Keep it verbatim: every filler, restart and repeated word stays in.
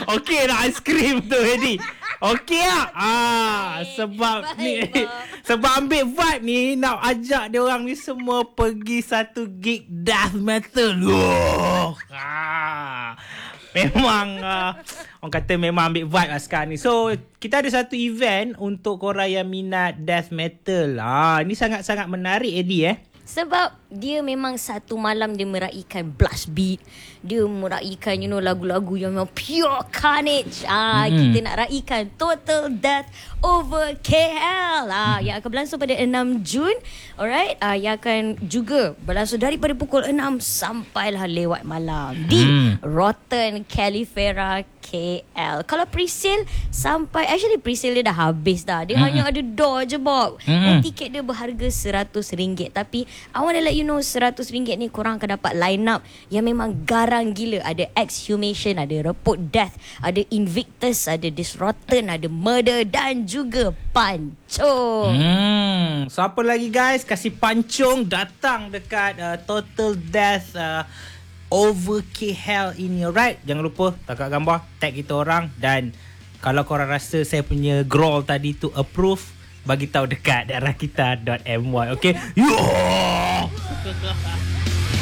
Okey lah aiskrim tu Eddie. Okey lah. Ah, sebab ni sebab ambil vibe ni nak ajak dia orang ni semua pergi satu gig death metal. Oh. Ah. Memang uh, orang kata memang ambil vibe lah sekarang ni. So kita ada satu event untuk korang yang minat death metal. Ah, ni sangat-sangat menarik Eddie eh. Sebab dia memang satu malam dia meraihkan blast beat. Dia meraihkan you know lagu-lagu yang memang pure carnage. Ah, mm-hmm. Kita nak raihkan Total Death Over K L. Ah, yang akan berlangsung pada enam Jun. Alright. Ah, yang akan juga berlangsung daripada pukul enam sampailah lewat malam di mm. Rotten Califera K L. Kalau pre-sale sampai actually pre-sale dia dah habis dah. Dia mm. hanya ada door je Bob. Mm. Dan tiket dia berharga seratus ringgit. Tapi I want to let you know seratus ringgit ni korang akan dapat line up yang memang garang gila. Ada Exhumation, ada Report Death, ada Invictus, ada Disrotten, ada Murder dan juga Pancung. Hmm. So apa lagi guys? Kasih Pancung datang dekat uh, Total Death uh, Over K L ini. Alright, jangan lupa tangkap gambar, tag kita orang. Dan kalau korang rasa saya punya growl tadi tu approve, bagi tahu dekat daerah kita dot my. Okay. Yo!